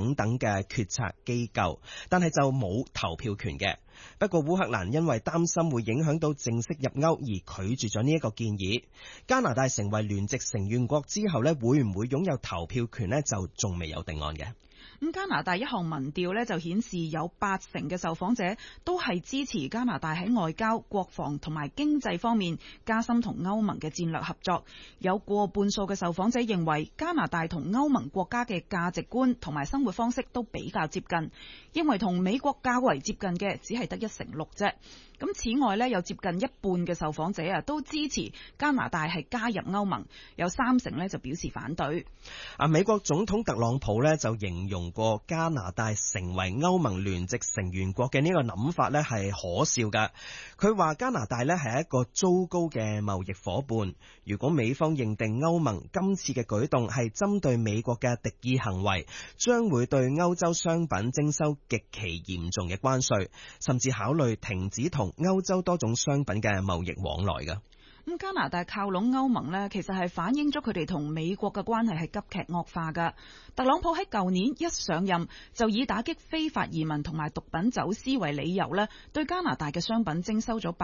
等等嘅決策機構，但係就冇投票權嘅。不過烏克蘭因為擔心會影響到正式入歐而拒絕咗呢一個建議。加拿大成為聯席成員國之後呢，會唔會擁有投票權呢？就仲未有定案嘅。 咁加拿大一項民調呢，就顯示有80%嘅受訪者都係支持加拿大喺外交、國防同埋經濟方面加深同歐盟嘅戰略合作。有過半數嘅受訪者認為加拿大同歐盟國家嘅價值觀同埋生活方式都比較接近，認為同美國較為接近嘅只係得1%啫。咁此外呢，有接近一半嘅受訪者都支持加拿大係加入歐盟，有30%呢就表示反對。 美國總統特朗普呢就形容過加拿大成為歐盟聯席成員國嘅呢個諗法呢係可笑㗎。佢話加拿大呢係一個糟糕嘅貿易夥伴，如果美方認定歐盟今次嘅舉動係針對美國嘅敵意行為，將會對歐洲商品徵收極其嚴重嘅關稅，甚至考慮停止同歐洲多種商品嘅貿易往來㗎。 咁加拿大靠攏歐盟呢，其實係反映咗佢哋同美國嘅關係係急劇惡化㗎。特朗普喺舊年一上任就以打擊非法移民同埋毒品走私為理由呢，對加拿大嘅商品徵收咗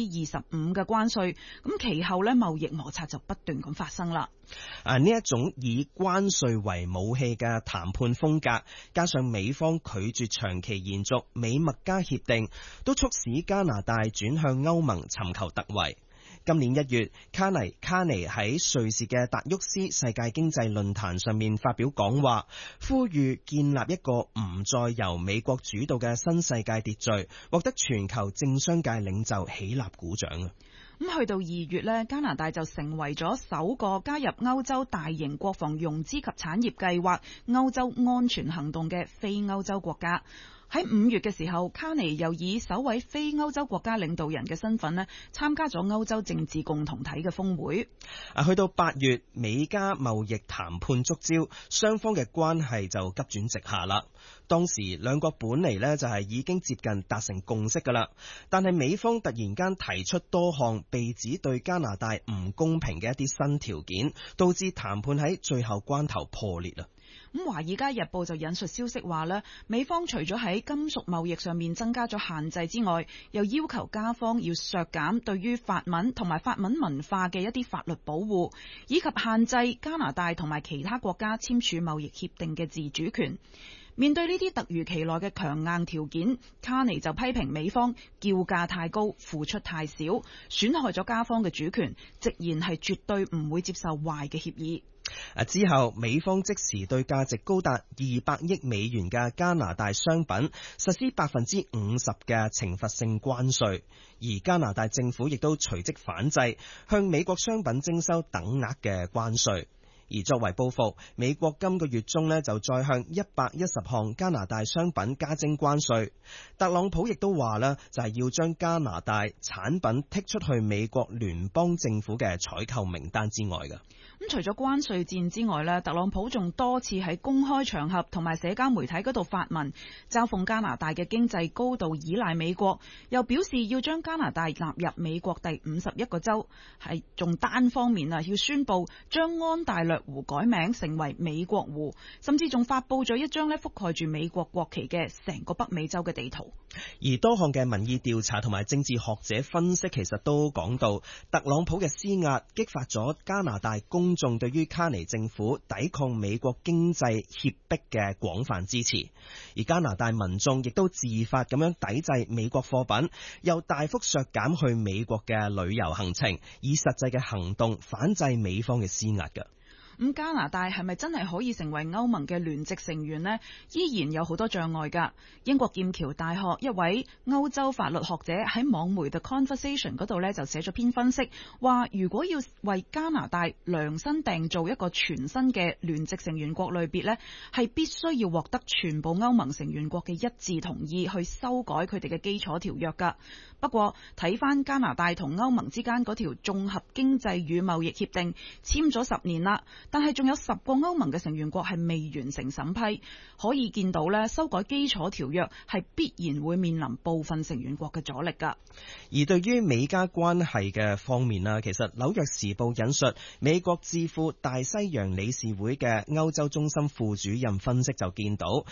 25%嘅關稅。咁其後呢，貿易摩擦就不斷咁發生啦。 呢一種以關稅為武器嘅談判風格，加上美方拒絕長期延續美墨加協定，都促使加拿大轉向歐盟尋求突圍。今年1月，卡尼喺瑞士嘅達沃斯世界經濟論壇上面發表講話，呼籲建立一個唔再由美國主導嘅新世界秩序，獲得全球政商界領袖起立鼓掌。 咁去到2月呢，加拿大就成為咗首個加入歐洲大型國防融資及產業計劃歐洲安全行動嘅非歐洲國家。喺5月嘅時候，卡尼又以首位非歐洲國家領導人嘅身份呢，參加咗歐洲政治共同體嘅峰會。 去到8月，美加貿易談判觸礁，雙方嘅關係就急轉直下啦。當時兩國本嚟呢就係已經接近達成共識噶啦，但係美方突然間提出多項被指對加拿大唔公平嘅一啲新條件，導致談判喺最後關頭破裂啦。 咁《華爾街日報》就引述消息話咧，美方除咗喺金屬貿易上面增加咗限制之外，又要求加方要削減對於法文同埋法文文化嘅一啲法律保護，以及限制加拿大同埋其他國家簽署貿易協定嘅自主權。面對呢啲突如其來嘅強硬條件，卡尼就批評美方叫價太高，付出太少，損害咗加方嘅主權，直言係絕對唔會接受壞嘅協議。 之後美方即時對價值高達200億美元嘅加拿大商品實施50%嘅懲罰性關稅，而加拿大政府亦都隨即反制，向美國商品徵收等額嘅關稅。而作為報復，美國今個月中呢就再向110項加拿大商品加徵關稅。特朗普亦都話啦，就係要將加拿大產品剔出去美國聯邦政府嘅採購名單之外㗎。 咁除咗關稅戰之外呢，特朗普仲多次喺公開場合同埋社交媒體嗰度發文，嘲諷加拿大嘅經濟高度依賴美國，又表示要將加拿大納入美國第51個州，係仲單方面要宣布將安大略湖改名成為美國湖，甚至仲發佈咗一張覆蓋住美國國旗嘅成個北美洲嘅地圖。 而多項嘅民意調查同埋政治學者分析，其實都講到特朗普嘅施壓激發咗加拿大公眾對於卡尼政府抵抗美國經濟脅迫嘅廣泛支持，而加拿大民眾亦都自發咁樣抵制美國貨品，又大幅削減去美國嘅旅遊行程，以實際嘅行動反制美方嘅施壓㗎。 咁加拿大係咪真係可以成為歐盟嘅聯席成員呢？依然有好多障礙㗎。英國劍橋大學一位歐洲法律學者喺網媒 The Conversation 嗰度呢就寫咗篇分析，話如果要為加拿大量身訂造一個全新嘅聯席成員國類別呢，係必須要獲得全部歐盟成員國嘅一致同意去修改佢哋嘅基礎條約㗎。不過睇返加拿大同歐盟之間嗰條綜合經濟與貿易協定簽咗10年啦，但係仲有10個歐盟嘅成員國係未完成審批，可以見到呢，修改基礎條約係必然會面臨部分成員國嘅阻力㗎。 而對於美加關係嘅方面啦，其實紐約時報引述美國智庫大西洋理事會嘅歐洲中心副主任分析就見到，